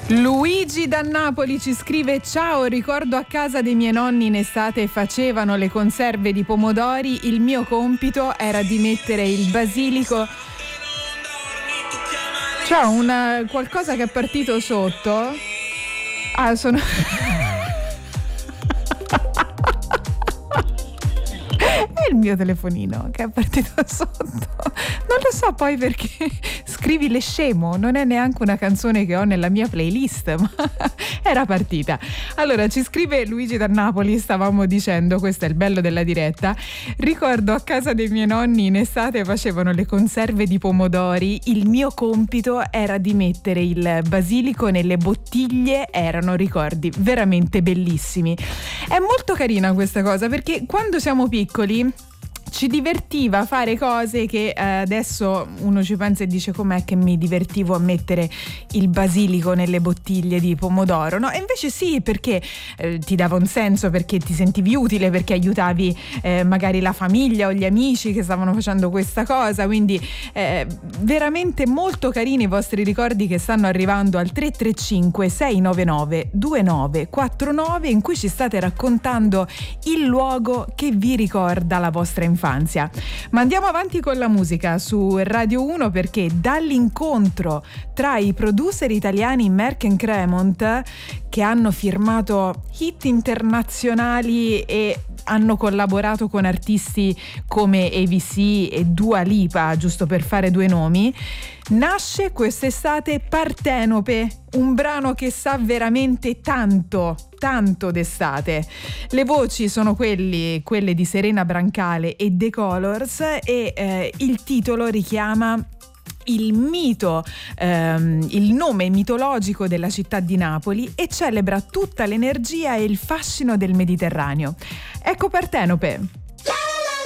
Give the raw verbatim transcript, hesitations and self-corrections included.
Luigi da Napoli ci scrive: ciao, ricordo a casa dei miei nonni in estate facevano le conserve di pomodori, il mio compito era di mettere il basilico. C'è una qualcosa che è partito sotto. Ah, sono è il mio telefonino che è partito sotto. Non lo so poi perché. Scrivi le scemo, non è neanche una canzone che ho nella mia playlist, ma era partita. Allora ci scrive Luigi da Napoli, stavamo dicendo, questo è il bello della diretta: ricordo a casa dei miei nonni in estate facevano le conserve di pomodori, il mio compito era di mettere il basilico nelle bottiglie, erano ricordi veramente bellissimi. È molto carina questa cosa perché quando siamo piccoli ci divertiva fare cose che eh, adesso uno ci pensa e dice com'è che mi divertivo a mettere il basilico nelle bottiglie di pomodoro, no? E invece sì, perché eh, ti dava un senso, perché ti sentivi utile, perché aiutavi eh, magari la famiglia o gli amici che stavano facendo questa cosa, quindi eh, veramente molto carini i vostri ricordi che stanno arrivando al tre tre cinque sei nove nove due nove quattro nove, in cui ci state raccontando il luogo che vi ricorda la vostra infanzia. Infanzia. Ma andiamo avanti con la musica su Radio uno, perché dall'incontro tra i producer italiani Merck and Cremont, che hanno firmato hit internazionali e hanno collaborato con artisti come A V C e Dua Lipa, giusto per fare due nomi, nasce quest'estate Partenope, un brano che sa veramente tanto, tanto d'estate. Le voci sono quelli, quelle di Serena Brancale e The Colors, e eh, il titolo richiama il mito, ehm, il nome mitologico della città di Napoli e celebra tutta l'energia e il fascino del Mediterraneo. Ecco Partenope.